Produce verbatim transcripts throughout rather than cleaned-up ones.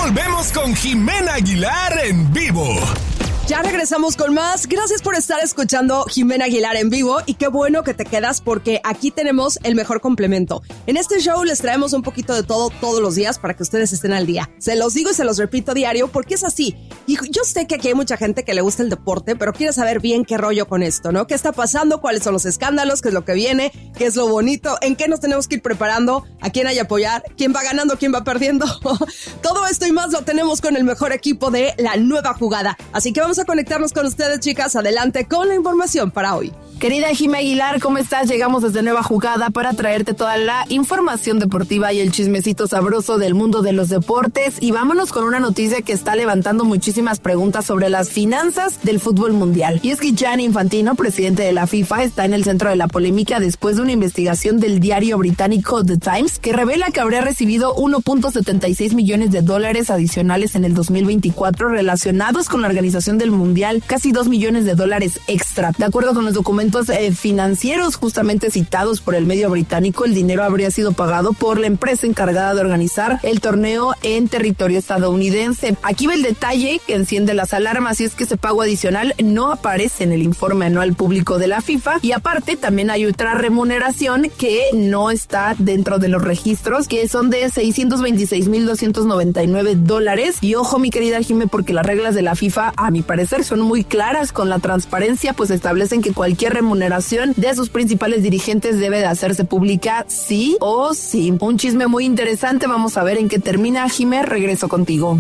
volvemos con Jimena Aguilar en vivo. Ya regresamos con más. Gracias por estar escuchando Jimena Aguilar en vivo y qué bueno que te quedas porque aquí tenemos el mejor complemento. En este show les traemos un poquito de todo todos los días para que ustedes estén al día. Se los digo y se los repito diario porque es así. Y yo sé que aquí hay mucha gente que le gusta el deporte, pero quiere saber bien qué rollo con esto, ¿no? ¿Qué está pasando? ¿Cuáles son los escándalos? ¿Qué es lo que viene? ¿Qué es lo bonito? ¿En qué nos tenemos que ir preparando? ¿A quién hay que apoyar? ¿Quién va ganando? ¿Quién va perdiendo? Todo esto y más lo tenemos con el mejor equipo de La Nueva Jugada. Así que vamos a conectarnos con ustedes, chicas. Adelante con la información para hoy. Querida Jimena Aguilar, ¿cómo estás? Llegamos desde Nueva Jugada para traerte toda la información deportiva y el chismecito sabroso del mundo de los deportes. Y vámonos con una noticia que está levantando muchísimas preguntas sobre las finanzas del fútbol mundial. Y es que Gianni Infantino, presidente de la FIFA, está en el centro de la polémica después de una investigación del diario británico The Times que revela que habría recibido uno punto setenta y seis millones de dólares adicionales en el dos mil veinticuatro relacionados con la organización del Mundial, casi dos millones de dólares extra. De acuerdo con los documentos Eh, financieros justamente citados por el medio británico, el dinero habría sido pagado por la empresa encargada de organizar el torneo en territorio estadounidense. Aquí va el detalle que enciende las alarmas y es que ese pago adicional no aparece en el informe anual público de la FIFA y aparte también hay otra remuneración que no está dentro de los registros, que son de seiscientos veintiséis mil doscientos noventa y nueve dólares. Y ojo, mi querida Jimé, porque las reglas de la FIFA a mi parecer son muy claras con la transparencia, pues establecen que cualquier remuneración de sus principales dirigentes debe de hacerse pública sí o sí. Un chisme muy interesante, vamos a ver en qué termina. Jimé, regreso contigo.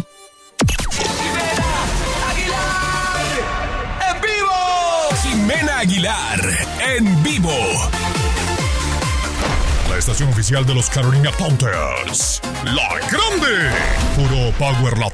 ¡En vivo! Jimena Aguilar en vivo. La estación oficial de los Carolina Panthers, La Grande. Puro Power Latino.